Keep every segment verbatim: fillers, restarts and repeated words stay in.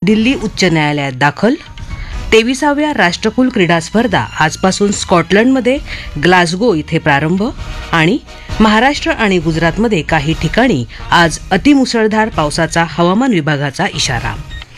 दिल्ली उच्च न्यायालयात दाखल. तेविसाव्या राष्ट्रकुल क्रीडा स्पर्धा आजपासून स्कॉटलंडमध्ये ग्लासगो इथे प्रारंभ. आणि महाराष्ट्र आणि गुजरातमध्ये काही ठिकाणी आज अतिमुसळधार पावसाचा हवामान विभागाचा इशारा.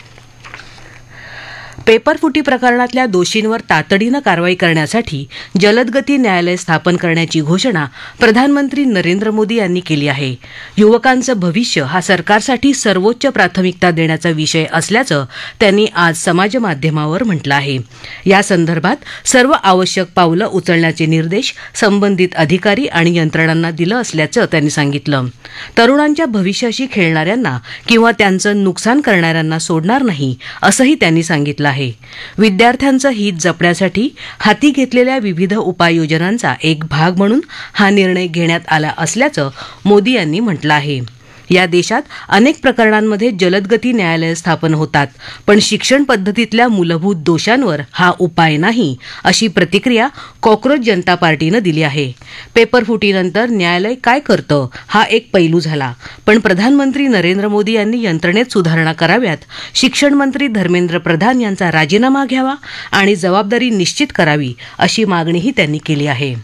पेपरफुटी प्रकरणातल्या दोषींवर तातडीनं कारवाई करण्यासाठी जलदगती न्यायालय स्थापन करण्याची घोषणा प्रधानमंत्री नरेंद्र मोदी यांनी केली आहे. युवकांचं भविष्य हा सरकारसाठी सर्वोच्च प्राथमिकता देण्याचा विषय असल्याचं त्यांनी आज समाजमाध्यमावर म्हटलं आहे. या संदर्भात सर्व आवश्यक पावलं उचलण्याचे निर्देश संबंधित अधिकारी आणि यंत्रणांना दिलं असल्याचं त्यांनी सांगितलं. तरुणांच्या भविष्याशी खेळणाऱ्यांना किंवा त्यांचं नुकसान करणाऱ्यांना सोडणार नाही असंही त्यांनी सांगितलं आहे. विद्यार्थ्यांचं हित जपण्यासाठी हाती घेतलेल्या विविध उपाययोजनांचा एक भाग म्हणून हा निर्णय घेण्यात आला असल्याचं मोदी यांनी म्हटलं आहे. या देशात अनेक प्रकरणांमध्ये जलदगती न्यायालय स्थापन होतात, पण शिक्षण पद्धतीतल्या मूलभूत दोषांवर हा उपाय नाही, अशी प्रतिक्रिया कॉक्रोच जनता पार्टीनं दिली आहे. पेपरफुटीनंतर न्यायालय काय करतं हा एक पैलू झाला, पण प्रधानमंत्री नरेंद्र मोदी यांनी यंत्रणेत सुधारणा कराव्यात, शिक्षण मंत्री धर्मेंद्र प्रधान यांचा राजीनामा घ्यावा आणि जबाबदारी निश्चित करावी, अशी मागणीही त्यांनी केली आहे.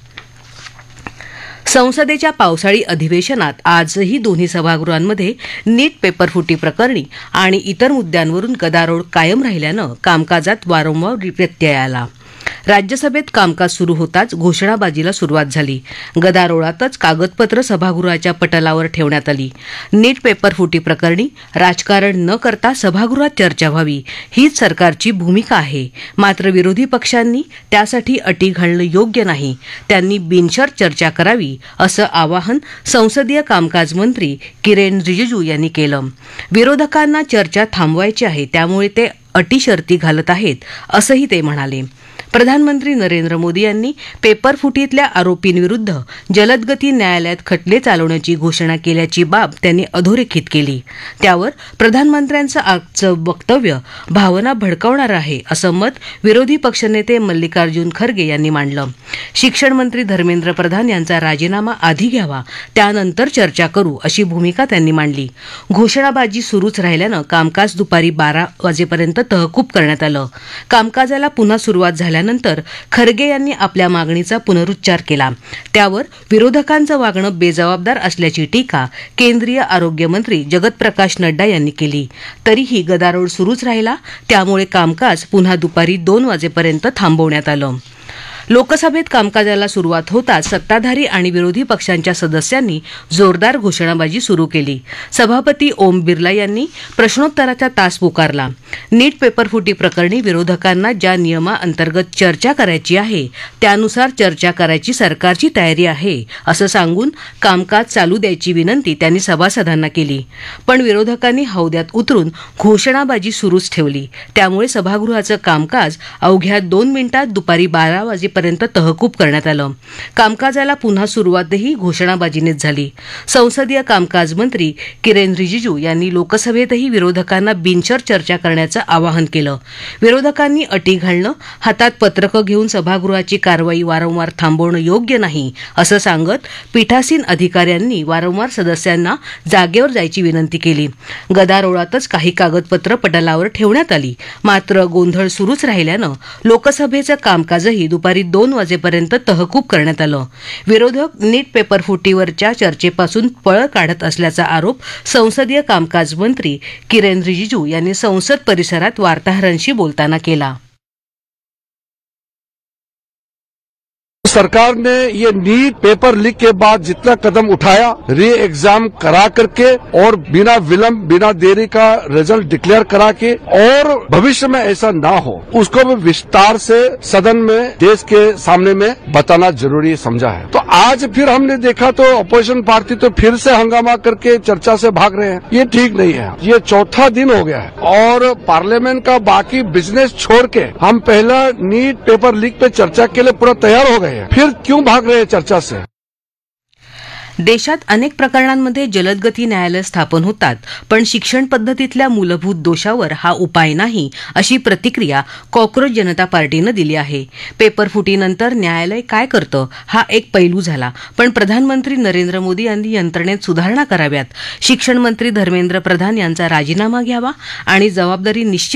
संसदेच्या पावसाळी अधिवेशनात आजही दोन्ही सभागृहांमध्ये नीट पेपरफुटी प्रकरणी आणि इतर मुद्द्यांवरून गदारोळ कायम राहिल्यानं कामकाजात वारंवार व्यत्यय आला. राज्यसभेत कामकाज सुरू होताच घोषणाबाजीला सुरुवात झाली. गदारोळातच कागदपत्र सभागृहाच्या पटलावर ठेवण्यात आली. नीट पेपरफुटी प्रकरणी राजकारण न करता सभागृहात चर्चा व्हावी हीच सरकारची भूमिका आहे. मात्र विरोधी पक्षांनी त्यासाठी अटी घालणं योग्य नाही, त्यांनी बिनशर्त चर्चा करावी असं आवाहन संसदीय कामकाज मंत्री किरेन रिजिजू यांनी केलं. विरोधकांना चर्चा थांबवायची आहे, त्यामुळे ते अटी शर्ती घालत आहेत असंही ते म्हणाले. प्रधानमंत्री नरेंद्र मोदी यांनी पेपरफुटीतल्या आरोपींविरुद्ध जलदगती न्यायालयात खटले चालवण्याची घोषणा केल्याची बाब त्यांनी अधोरेखित केली. त्यावर प्रधानमंत्र्यांचं आजचं वक्तव्य भावना भडकावणारं आहे असं मत विरोधी पक्षनेते मल्लिकार्जुन खरगे यांनी मांडलं. शिक्षण मंत्री धर्मेंद्र प्रधान यांचा राजीनामा आधी घ्यावा, त्यानंतर चर्चा करू, अशी भूमिका त्यांनी मांडली. घोषणाबाजी सुरूच राहिल्यानं कामकाज दुपारी बारा वाजेपर्यंत तहकूब करण्यात आलं. कामकाजाला पुन्हा सुरुवात झाल्या नंतर खरगे यांनी आपल्या मागणीचा पुनरुच्चार केला. त्यावर विरोधकांचं वागणं बेजबाबदार असल्याची टीका केंद्रीय आरोग्य मंत्री जगत प्रकाश नड्डा यांनी केली. तरीही गदारोळ सुरूच राहिला, त्यामुळे कामकाज पुन्हा दुपारी दोन वाजेपर्यंत थांबवण्यात आलं. लोकसभेत कामकाजाला सुरुवात होताच सत्ताधारी आणि विरोधी पक्षांच्या सदस्यांनी जोरदार घोषणाबाजी सुरू केली. सभापती ओम बिर्ला यांनी प्रश्नोत्तराचा तास पुकारला. नीट पेपरफुटी प्रकरणी विरोधकांना ज्या नियमाअंतर्गत चर्चा करायची आहे त्यानुसार चर्चा करायची सरकारची तयारी आहे असं सांगून कामकाज चालू द्यायची विनंती त्यांनी सभासदांना केली. पण विरोधकांनी हौद्यात उतरून घोषणाबाजी सुरूच ठेवली. त्यामुळे सभागृहाचं कामकाज अवघ्या दोन मिनिटात दुपारी बारा वाजे पर्यंत तहकूब करण्यात आलं. कामकाजाला पुन्हा सुरुवातही घोषणाबाजीनेच झाली. संसदीय कामकाज मंत्री किरेन रिजिजू यांनी लोकसभेतही विरोधकांना बिनशर्त चर्चा करण्याचं आवाहन केलं. विरोधकांनी अटी घालणं, हातात पत्रकं घेऊन सभागृहाची कारवाई वारंवार थांबवणं योग्य नाही असं सांगत पीठासीन अधिकाऱ्यांनी वारंवार सदस्यांना जागेवर जायची विनंती केली. गदारोळातच काही कागदपत्र पटलावर ठेवण्यात आली. मात्र गोंधळ सुरूच राहिल्यानं लोकसभेचं कामकाजही दुपारी दोन वाजेपर्यंत तहकूब करण्यात आलं. विरोधक नीट पेपरफुटीवरच्या चर्चेपासून पळ काढत असल्याचा आरोप संसदीय कामकाज मंत्री किरेन रिजिजू यांनी संसद परिसरात वार्ताहरांशी बोलताना केला. सरकार ने ये नीट पेपर लीक के बाद जितना कदम उठाया, री एग्जाम करा करके और बिना विलंब बिना देरी का रिजल्ट डिक्लेयर करा के, और भविष्य में ऐसा ना हो उसको भी विस्तार से सदन में देश के सामने में बताना जरूरी समझा है. तो आज फिर हमने देखा तो अपोजिशन पार्टी तो फिर से हंगामा करके चर्चा से भाग रहे हैं. ये ठीक नहीं है. ये चौथा दिन हो गया है और पार्लियामेंट का बाकी बिजनेस छोड़ के हम पहला नीट पेपर लीक पे चर्चा के लिए पूरा तैयार हो गए हैं. फिर क्यों भाग रहे हैं चर्चा से? देशात अनेक प्रकरणांमध्ये जलदगती न्यायालय स्थापन होतात, पण शिक्षण पद्धतीतल्या मूलभूत दोषावर हा उपाय नाही, अशी प्रतिक्रिया कॉक्रोच जनता पार्टीनं दिली आहे. पेपरफुटीनंतर न्यायालय काय करतं हा एक पैलू झाला, पण प्रधानमंत्री नरेंद्र मोदी यांनी यंत्रणेत सुधारणा कराव्यात, शिक्षण मंत्री धर्मेंद्र प्रधान यांचा राजीनामा घ्यावा आणि जबाबदारी निश्चित